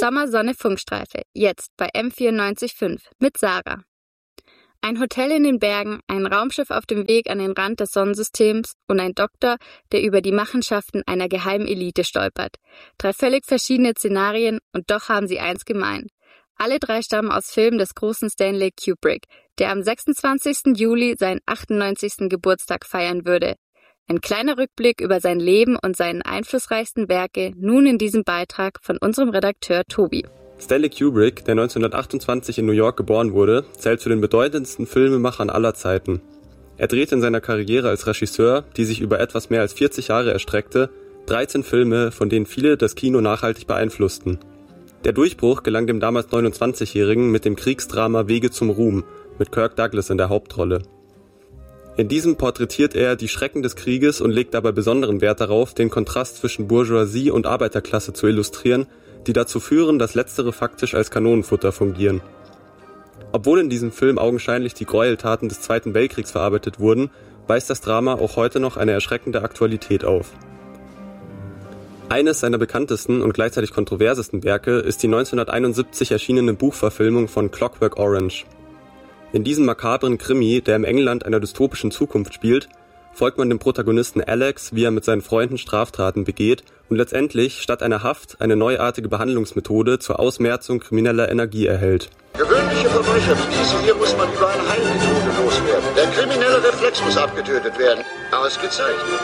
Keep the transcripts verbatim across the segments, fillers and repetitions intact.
Sommersonne Funkstreife, jetzt bei M vierundneunzig Komma fünf mit Sarah. Ein Hotel in den Bergen, ein Raumschiff auf dem Weg an den Rand des Sonnensystems und ein Doktor, der über die Machenschaften einer geheimen Elite stolpert. Drei völlig verschiedene Szenarien und doch haben sie eins gemein. Alle drei stammen aus Filmen des großen Stanley Kubrick, der am sechsundzwanzigsten Juli seinen achtundneunzigsten Geburtstag feiern würde. Ein kleiner Rückblick über sein Leben und seinen einflussreichsten Werke, nun in diesem Beitrag von unserem Redakteur Tobi. Stanley Kubrick, der neunzehnhundertachtundzwanzig in New York geboren wurde, zählt zu den bedeutendsten Filmemachern aller Zeiten. Er drehte in seiner Karriere als Regisseur, die sich über etwas mehr als vierzig Jahre erstreckte, dreizehn Filme, von denen viele das Kino nachhaltig beeinflussten. Der Durchbruch gelang dem damals neunundzwanzigjährigen mit dem Kriegsdrama Wege zum Ruhm, mit Kirk Douglas in der Hauptrolle. In diesem porträtiert er die Schrecken des Krieges und legt dabei besonderen Wert darauf, den Kontrast zwischen Bourgeoisie und Arbeiterklasse zu illustrieren, die dazu führen, dass letztere faktisch als Kanonenfutter fungieren. Obwohl in diesem Film augenscheinlich die Gräueltaten des Zweiten Weltkriegs verarbeitet wurden, weist das Drama auch heute noch eine erschreckende Aktualität auf. Eines seiner bekanntesten und gleichzeitig kontroversesten Werke ist die neunzehnhunderteinundsiebzig erschienene Buchverfilmung von Clockwork Orange. In diesem makabren Krimi, der im England einer dystopischen Zukunft spielt, folgt man dem Protagonisten Alex, wie er mit seinen Freunden Straftaten begeht und letztendlich statt einer Haft eine neuartige Behandlungsmethode zur Ausmerzung krimineller Energie erhält. Gewöhnliche Verbrecher wie diese hier muss man über eine Heilmethode loswerden. Der kriminelle Reflex muss abgetötet werden. Ausgezeichnet.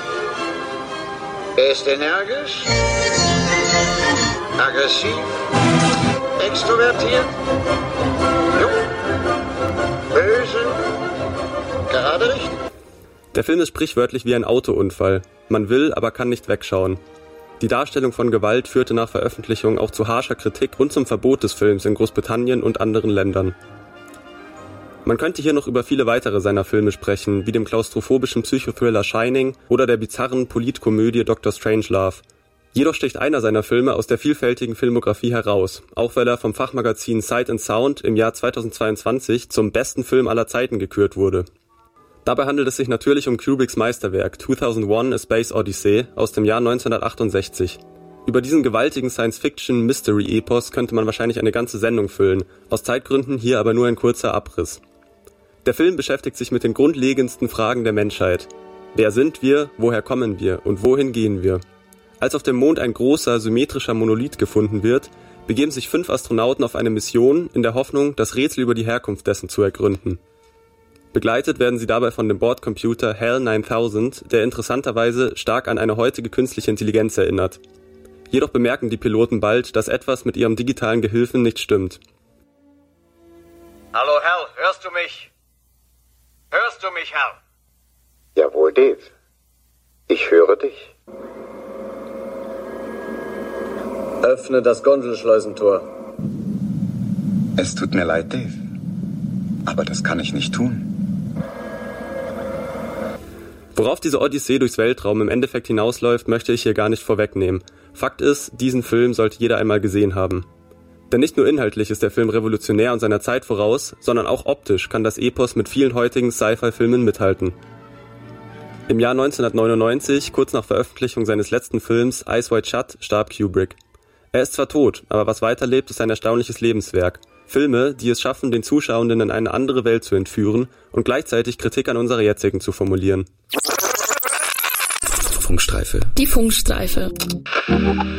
Er ist energisch, aggressiv, extrovertiert, jung, böse, gerade richtig. Der Film ist sprichwörtlich wie ein Autounfall. Man will, aber kann nicht wegschauen. Die Darstellung von Gewalt führte nach Veröffentlichung auch zu harscher Kritik und zum Verbot des Films in Großbritannien und anderen Ländern. Man könnte hier noch über viele weitere seiner Filme sprechen, wie dem klaustrophobischen Psychothriller Shining oder der bizarren Politkomödie Doktor Strangelove. Jedoch sticht einer seiner Filme aus der vielfältigen Filmografie heraus, auch weil er vom Fachmagazin Sight and Sound im Jahr zweitausendzweiundzwanzig zum besten Film aller Zeiten gekürt wurde. Dabei handelt es sich natürlich um Kubricks Meisterwerk zweitausendeins A Space Odyssey aus dem Jahr neunzehnhundertachtundsechzig. Über diesen gewaltigen Science-Fiction-Mystery-Epos könnte man wahrscheinlich eine ganze Sendung füllen, aus Zeitgründen hier aber nur ein kurzer Abriss. Der Film beschäftigt sich mit den grundlegendsten Fragen der Menschheit. Wer sind wir, woher kommen wir und wohin gehen wir? Als auf dem Mond ein großer, symmetrischer Monolith gefunden wird, begeben sich fünf Astronauten auf eine Mission in der Hoffnung, das Rätsel über die Herkunft dessen zu ergründen. Begleitet werden sie dabei von dem Bordcomputer HAL neuntausend, der interessanterweise stark an eine heutige künstliche Intelligenz erinnert. Jedoch bemerken die Piloten bald, dass etwas mit ihrem digitalen Gehilfen nicht stimmt. Hallo Hal, hörst du mich? Hörst du mich, Hal? Jawohl, Dave. Ich höre dich. Öffne das Gondelschleusentor. Es tut mir leid, Dave. Aber das kann ich nicht tun. Worauf diese Odyssee durchs Weltraum im Endeffekt hinausläuft, möchte ich hier gar nicht vorwegnehmen. Fakt ist, diesen Film sollte jeder einmal gesehen haben. Denn nicht nur inhaltlich ist der Film revolutionär und seiner Zeit voraus, sondern auch optisch kann das Epos mit vielen heutigen Sci-Fi-Filmen mithalten. Im Jahr neunzehnhundertneunundneunzig, kurz nach Veröffentlichung seines letzten Films Eyes Wide Shut, starb Kubrick. Er ist zwar tot, aber was weiterlebt, ist ein erstaunliches Lebenswerk. Filme, die es schaffen, den Zuschauenden in eine andere Welt zu entführen und gleichzeitig Kritik an unserer jetzigen zu formulieren. Funkstreife. Die Funkstreife.